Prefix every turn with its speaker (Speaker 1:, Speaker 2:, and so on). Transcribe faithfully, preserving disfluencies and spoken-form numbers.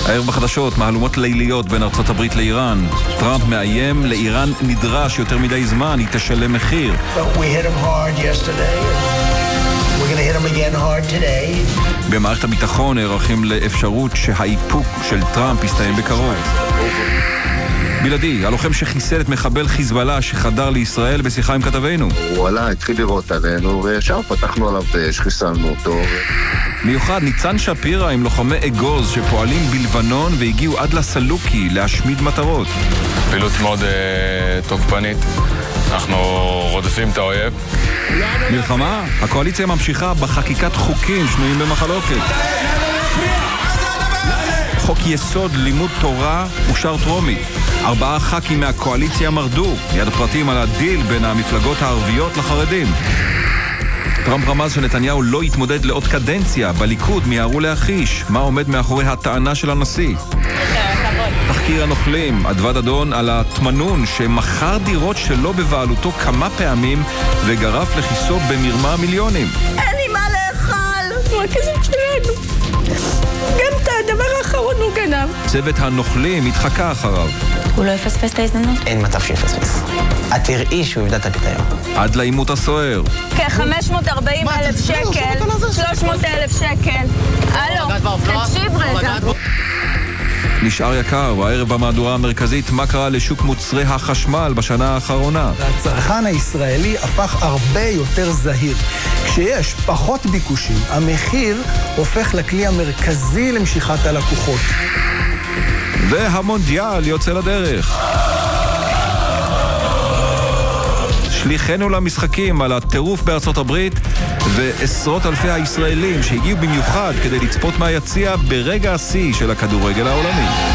Speaker 1: הערב בחדשות, מהלומות ליליות בין ארצות הברית לאיראן. טראמפ מאיים, לאיראן נדרש יותר מדי זמן, היא תשלם מחיר.
Speaker 2: But we hit him hard yesterday. We're going to hit him again hard today.
Speaker 1: במערכת הביטחון נערכים לאפשרות שהאיפוק של טראמפ יסתיים בקרוב. בלעדי, הלוחם שחיסל את מחבל חיזבאללה שחדר לישראל בשיחה עם כתבינו.
Speaker 3: הוא עלה, התחיל לראות עלינו, וישר פתחנו עליו שחיסלנו אותו.
Speaker 1: מיוחד, ניצן שפירא עם לוחמי אגוז שפועלים בלבנון והגיעו עד לסלוקי להשמיד מטרות.
Speaker 4: פעילות מאוד אה, תוקפנית. אנחנו רודפים את האויב.
Speaker 1: מלחמה? הקואליציה ממשיכה בחקיקת חוקים שנויים במחלוקת. חוק יסוד לימוד תורה אושר טרומית. ארבעה ח"כים מהקואליציה מרדו. מיד הפרטים על הדיל בין המפלגות הערביות לחרדים. טראמפ רמז שנתניהו לא יתמודד לעוד קדנציה. בליכוד מיהרו להחיש. מה עומד מאחורי הטענה של הנשיא? תחקיר הנוכלים, אדווד אדון על התמנון שמכר דירות שלא בבעלותו כמה פעמים וגרף לכיסו במרמה מיליונים.
Speaker 5: אין לי מה לאכול, הוא הכסף שלנו. גם את הדבר האחרון הוא גנב.
Speaker 1: צוות הנוכלים התחקה אחריו.
Speaker 6: הוא לא יפספס את ההזדמנות?
Speaker 7: אין מצב שיפספס. את תראי שהוא יבדע את הפיתיון.
Speaker 1: עד לעימות הסוער.
Speaker 5: כ-חמש מאות וארבעים אלף שקל, שלוש מאות אלף שקל. הלו, תקשיב רגע.
Speaker 1: נשאר יקר, והערב במהדורה המרכזית, מה קרה לשוק מוצרי החשמל בשנה האחרונה.
Speaker 8: הצרכן הישראלי הפך הרבה יותר זהיר. כשיש פחות ביקושים, המחיר הופך לכלי המרכזי למשיכת הלקוחות.
Speaker 1: והמונדיאל יוצא לדרך. שליחנו למשחקים על הטירוף בארצות הברית ועשרות אלפי הישראלים שהגיעו במיוחד כדי לצפות מהיציע ברגע השיא של הכדורגל העולמי.